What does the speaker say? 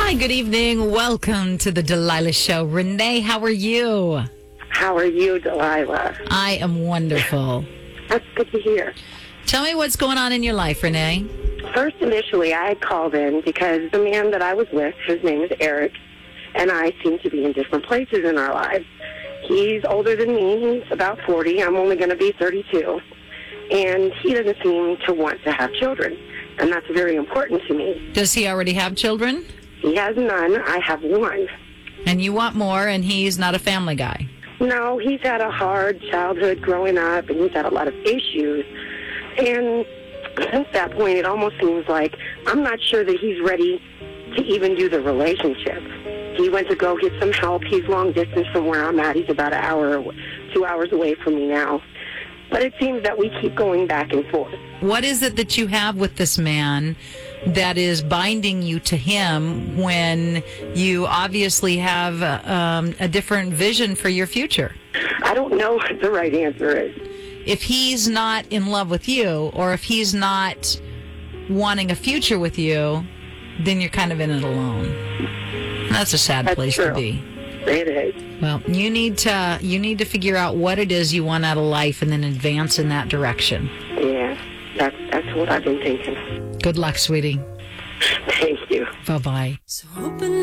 Hi, good evening. Welcome to the Delilah Show. Renee, how are you? How are you, Delilah? I am wonderful. That's good to hear. Tell me what's going on in your life, Renee. First, initially, I had called in because the man that I was with, his name is Eric, and I seem to be in different places in our lives. He's older than me. He's about 40. I'm only going to be 32. And he doesn't seem to want to have children, and that's very important to me. Does he already have children? He has none. I have one. And you want more, and he's not a family guy? No, he's had a hard childhood growing up, and he's had a lot of issues. And since that point, it almost seems like I'm not sure that he's ready to even do the relationship. He went to go get some help. He's long distance from where I'm at. He's about 2 hours away from me now. But it seems that we keep going back and forth. What is it that you have with this man that is binding you to him when you obviously have a different vision for your future? I don't know what the right answer is. If he's not in love with you, or if he's not wanting a future with you, then you're kind of in it alone. That's a sad place to be. It is. Well, you need to figure out what it is you want out of life and then advance in that direction. Yeah, that's what I've been thinking. Good luck, sweetie. Thank you. Bye-bye.